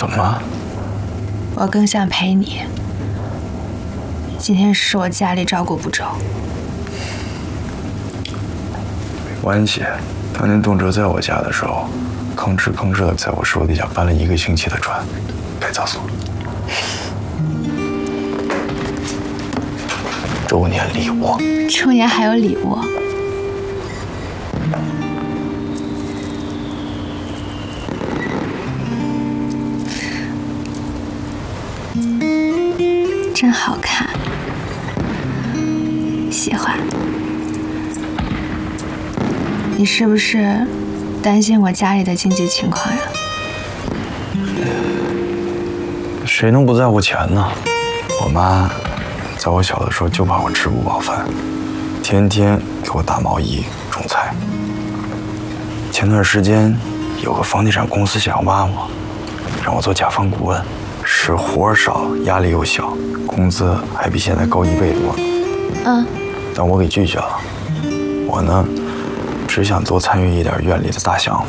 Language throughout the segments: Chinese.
怎么了？ 我更想陪你。今天是我家里照顾不周。 没关系，当年动辄在我家的时候，吭哧吭哧的在我手底下搬了1个星期的砖，该造宿了。周年礼物。 周年还有礼物？真好看，喜欢。你是不是担心我家里的经济情况呀？ 谁能不在乎钱呢？我妈在我小的时候就怕我吃不饱饭，天天给我打毛衣种菜。前段时间有个房地产公司想要挖我，让我做甲方顾问，是活少，压力又小，工资还比现在高1倍多。但我给拒绝了。我呢，只想多参与一点院里的大项目。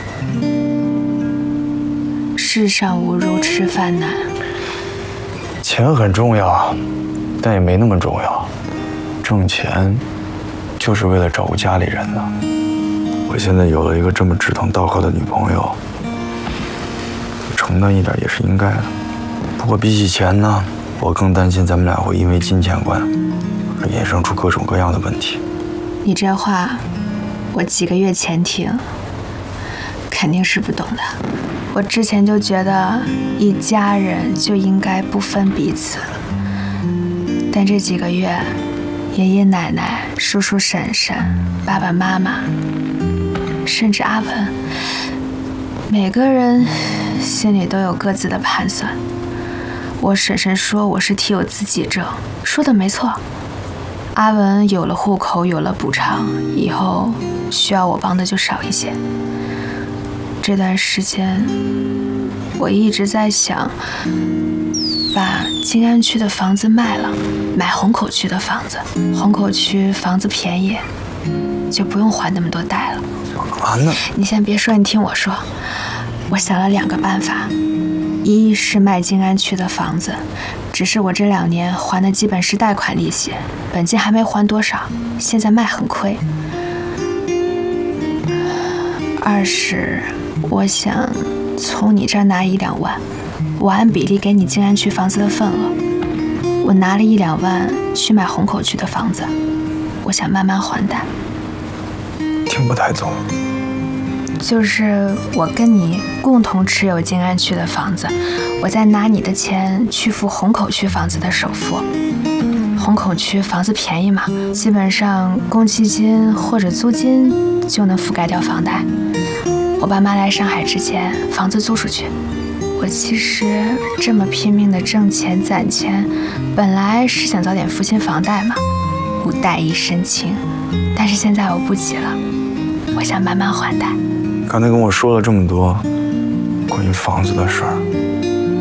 世上无如吃饭难。 钱很重要，但也没那么重要。挣钱就是为了照顾家里人的。我现在有了一个这么志同道合的女朋友，承担一点也是应该的。不过比起钱呢，我更担心咱们俩会因为金钱观而衍生出各种各样的问题。 你这话，我几个月前听，肯定是不懂的。我之前就觉得一家人就应该不分彼此，但这几个月，爷爷奶奶、叔叔婶婶、爸爸妈妈，甚至阿文，每个人心里都有各自的盘算。我婶婶说我是替我自己挣，说的没错。阿文有了户口，有了补偿，以后需要我帮的就少一些。这段时间，我一直在想，把静安区的房子卖了，买虹口区的房子。虹口区房子便宜，就不用还那么多贷了。 啊，那你先别说，你听我说。我想了2个办法，一是卖静安区的房子，只是我这2年还的基本是贷款利息，本金还没还多少，现在卖很亏。二是我想从你这儿拿1、2万，我按比例给你静安区房子的份额。我拿了1、2万去买虹口区的房子，我想慢慢还贷。 听不太懂。 就是我跟你共同持有静安区的房子，我再拿你的钱去付虹口区房子的首付。虹口区房子便宜嘛，基本上公积金或者租金就能覆盖掉房贷。我爸妈来上海之前，房子租出去。我其实这么拼命的挣钱攒钱，本来是想早点付清房贷嘛，无贷一身轻。但是现在我不急了，我想慢慢还贷。 刚才跟我说了这么多关于房子的事儿，